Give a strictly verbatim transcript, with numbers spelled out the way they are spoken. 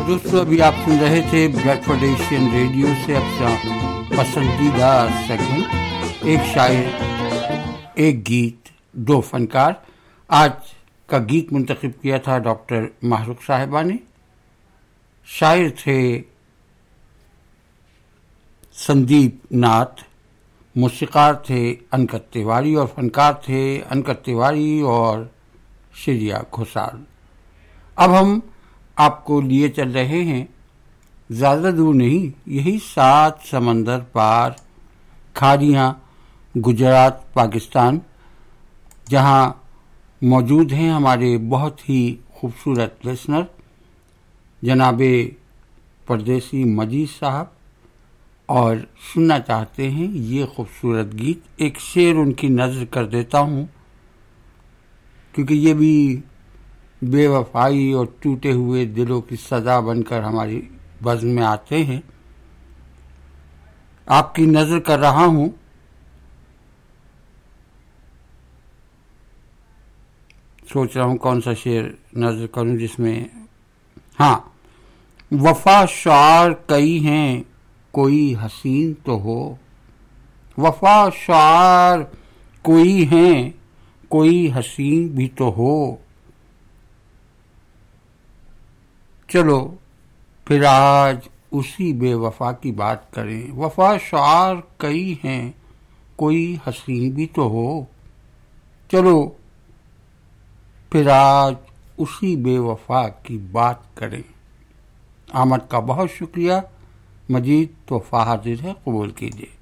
دوستو، ابھی آپ سن رہے تھے بریڈفورڈ ایشین ریڈیو سے اپنا پسندیدہ سیگمنٹ ایک شاعر ایک گیت دو فنکار. آج کا گیت منتخب کیا تھا ڈاکٹر محروق صاحبہ نے. شاعر تھے سندیپ ناتھ، موسیقار تھے انکت تیواری اور فنکار تھے انکت تیواری اور شریا گھوسال. اب ہم آپ کو لیے چل رہے ہیں زیادہ دور نہیں، یہی سات سمندر پار، کھاڑیاں گجرات پاکستان، جہاں موجود ہیں ہمارے بہت ہی خوبصورت لسنر جناب پردیسی مجید صاحب، اور سننا چاہتے ہیں یہ خوبصورت گیت. ایک شعر ان کی نظر کر دیتا ہوں کیونکہ یہ بھی بے وفائی اور ٹوٹے ہوئے دلوں کی سزا بن کر ہماری بزم میں آتے ہیں. آپ کی نظر کر رہا ہوں. سوچ رہا ہوں کون سا شعر نظر کروں جس میں ہاں وفا شعار کئی ہیں کوئی حسین تو ہو. وفا شعار کوئی ہیں کوئی حسین بھی تو ہو. چلو پھر آج اسی بے وفا کی بات کریں. وفا شعار کئی ہیں کوئی حسین بھی تو ہو. چلو پھر آج اسی بے وفا کی بات کریں. آمد کا بہت شکریہ. مجید تحفہ حاضر ہے، قبول کیجیے.